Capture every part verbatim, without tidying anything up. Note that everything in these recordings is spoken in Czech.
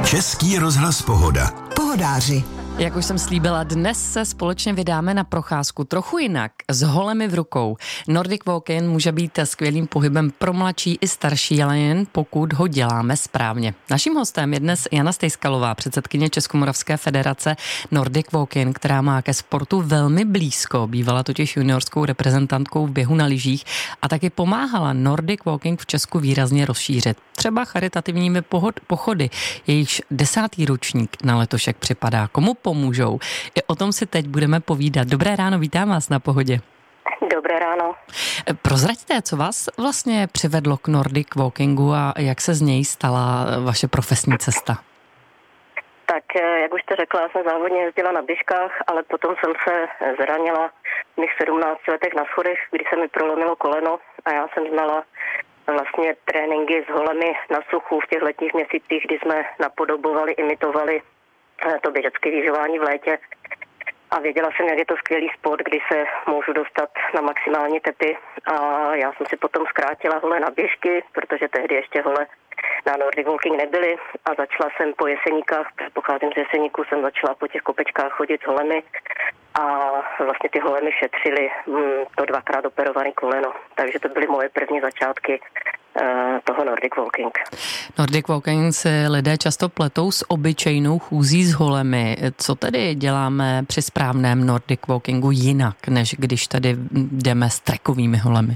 Český rozhlas Pohoda. Pohodáři. Jak už jsem slíbila, dnes se společně vydáme na procházku trochu jinak, s holemi v rukou. Nordic Walking může být skvělým pohybem pro mladší i starší, ale jen pokud ho děláme správně. Naším hostem je dnes Jana Stejskalová, předsedkyně Českomoravské federace Nordic Walking, která má ke sportu velmi blízko. Bývala totiž juniorskou reprezentantkou v běhu na lyžích a taky pomáhala Nordic Walking v Česku výrazně rozšířit. Třeba charitativními pohod, pochody, jejichž desátý ročník na letošek připadá. Komu pomůžou? I o tom si teď budeme povídat. Dobré ráno, vítám vás na Pohodě. Dobré ráno. Prozraďte, co vás vlastně přivedlo k Nordic Walkingu a jak se z něj stala vaše profesní cesta? Tak, jak už jste řekla, já jsem závodně jezdila na běžkách, ale potom jsem se zranila v mých sedmnácti letech na schodech, kdy se mi prolomilo koleno a já jsem znala vlastně tréninky s holemi na suchu v těch letních měsících, kdy jsme napodobovali, imitovali to běžecké lyžování v létě. A věděla jsem, jak je to skvělý sport, kdy se můžu dostat na maximální tepy. A já jsem si potom zkrátila hole na běžky, protože tehdy ještě hole na Nordic Walking nebyly. A začala jsem po Jeseníkách, pocházím z Jeseníků, jsem začala po těch kopečkách chodit s holemi. A vlastně ty holemy šetřily to dvakrát operované koleno. Takže to byly moje první začátky toho Nordic Walking. Nordic Walking si lidé často pletou s obyčejnou chůzí s holemi. Co tedy děláme při správném Nordic Walkingu jinak, než když tady jdeme s trekovými holemi?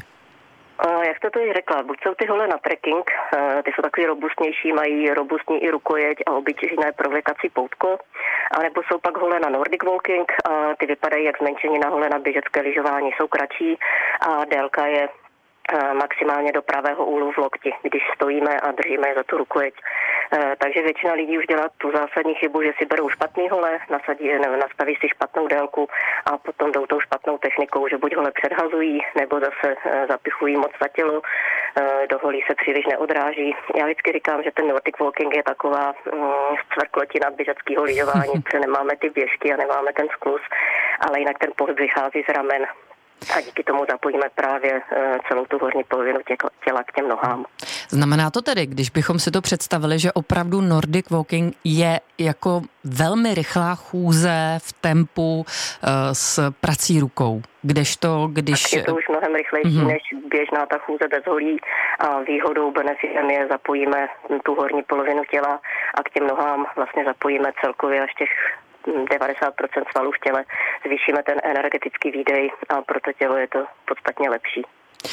Jak jste to již řekla, buď jsou ty hole na trekking, ty jsou takový robustnější, mají robustní i rukojeť a obyčejné provlekací poutko, anebo jsou pak hole na Nordic Walking, a ty vypadají jak zmenšení na hole na běžecké lyžování, jsou kratší a délka je maximálně do pravého úhlu v lokti, když stojíme a držíme za tu rukojeť. Takže většina lidí už dělá tu zásadní chybu, že si berou špatný hole, nasadí, ne, nastaví si špatnou délku a potom jdou tou špatnou technikou, že buď hole předhazují, nebo zase zapichují moc za tělo, do holí se příliš neodráží. Já vždycky říkám, že ten Nordic Walking je taková cvrklotina běžeckého lyžování, protože nemáme ty běžky a nemáme ten skluz, ale jinak ten pohyb vychází z ramen. A díky tomu zapojíme právě celou tu horní polovinu těla k těm nohám. Znamená to tedy, když bychom si to představili, že opravdu Nordic Walking je jako velmi rychlá chůze v tempu s prací rukou, kdežto, když... Tak je to už mnohem rychlejší mm-hmm. než běžná ta chůze bez holí a výhodou, benefitem je zapojíme tu horní polovinu těla a k těm nohám vlastně zapojíme celkově až těch devadesát procent svalů v těle, zvýšíme ten energetický výdej a pro to tělo je to podstatně lepší.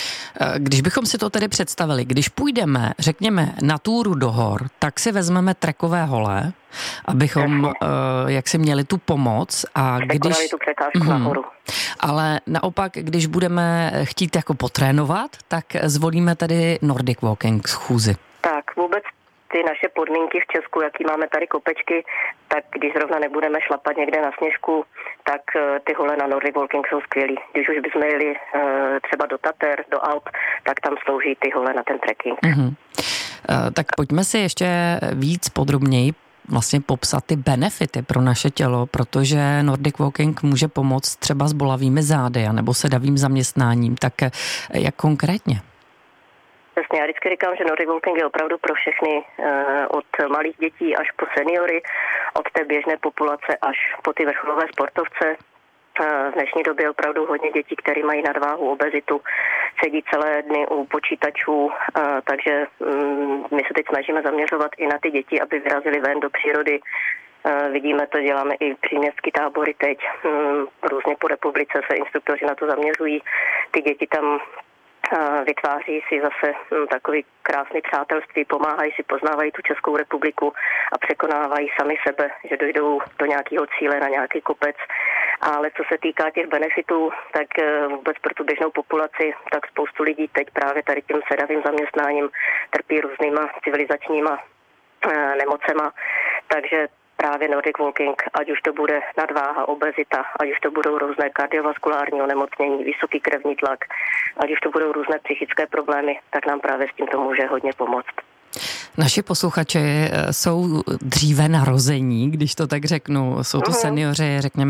Když bychom si to tedy představili, když půjdeme, řekněme, na túru do hor, tak si vezmeme trekové hole, abychom uh, jak si měli tu pomoc a když... tu překážku hmm. nahoru. Ale naopak, když budeme chtít jako potrénovat, tak zvolíme tedy Nordic Walking schůzi. Tak vůbec ty naše podmínky v Česku, jaký máme tady kopečky, tak když zrovna nebudeme šlapat někde na sněžku, tak ty hole na Nordic Walking jsou skvělý. Když už bychom jeli uh, třeba do Tater, do Alp, tak tam slouží ty hole na ten trekking. Mm-hmm. Uh, tak pojďme si ještě víc podrobněji vlastně popsat ty benefity pro naše tělo, protože Nordic Walking může pomoct třeba s bolavými zády nebo sedavým zaměstnáním. Tak jak konkrétně? Přesně, já vždycky říkám, že Nordic Walking je opravdu pro všechny, od malých dětí až po seniory, od té běžné populace až po ty vrcholové sportovce. V dnešní době je opravdu hodně dětí, které mají nadváhu, obezitu, sedí celé dny u počítačů, takže my se teď snažíme zaměřovat i na ty děti, aby vyrazili ven do přírody. Vidíme to, děláme i příměstské tábory teď, různě po republice se instruktoři na to zaměřují. Ty děti tam vytváří si zase takový krásný přátelství, pomáhají si, poznávají tu Českou republiku a překonávají sami sebe, že dojdou do nějakého cíle na nějaký kopec. Ale co se týká těch benefitů, tak vůbec pro tu běžnou populaci, tak spoustu lidí teď právě tady tím sedavým zaměstnáním trpí různýma civilizačníma nemocema, takže právě Nordic Walking, ať už to bude nadváha, obezita, ať už to budou různé kardiovaskulární onemocnění, vysoký krevní tlak, ať už to budou různé psychické problémy, tak nám právě s tímto může hodně pomoct. Naši posluchači jsou dříve narození, když to tak řeknu. Jsou to seniori, řekněme,